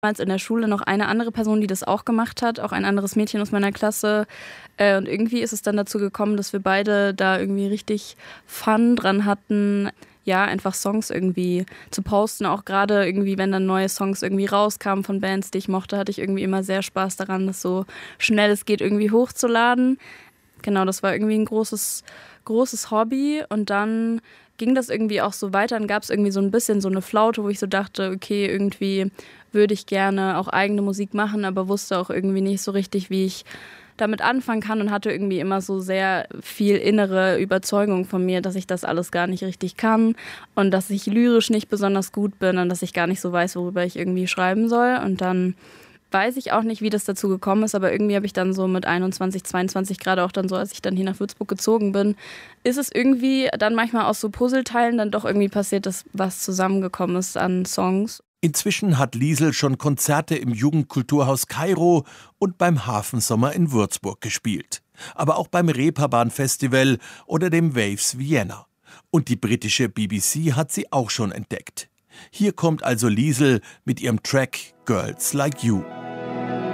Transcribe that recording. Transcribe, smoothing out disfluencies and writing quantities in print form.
Damals in der Schule noch eine andere Person, die das auch gemacht hat, auch ein anderes Mädchen aus meiner Klasse. Und irgendwie ist es dann dazu gekommen, dass wir beide da irgendwie richtig Fun dran hatten, ja, einfach Songs irgendwie zu posten. Auch gerade irgendwie, wenn dann neue Songs irgendwie rauskamen von Bands, die ich mochte, hatte ich irgendwie immer sehr Spaß daran, das so schnell es geht irgendwie hochzuladen. Genau, das war irgendwie ein großes Hobby. Und dann ging das irgendwie auch so weiter. Dann gab es irgendwie so ein bisschen so eine Flaute, wo ich so dachte, okay, irgendwie würde ich gerne auch eigene Musik machen, aber wusste auch irgendwie nicht so richtig, wie ich damit anfangen kann und hatte irgendwie immer so sehr viel innere Überzeugung von mir, dass ich das alles gar nicht richtig kann und dass ich lyrisch nicht besonders gut bin und dass ich gar nicht so weiß, worüber ich irgendwie schreiben soll. Und dann weiß ich auch nicht, wie das dazu gekommen ist, aber irgendwie habe ich dann so mit 21, 22, gerade auch dann so, als ich dann hier nach Würzburg gezogen bin, ist es irgendwie dann manchmal aus so Puzzleteilen dann doch irgendwie passiert, dass was zusammengekommen ist an Songs. Inzwischen hat Liesl schon Konzerte im Jugendkulturhaus Kairo und beim Hafensommer in Würzburg gespielt. Aber auch beim Reeperbahn-Festival oder dem Waves Vienna. Und die britische BBC hat sie auch schon entdeckt. Hier kommt also Liesl mit ihrem Track Girls Like You.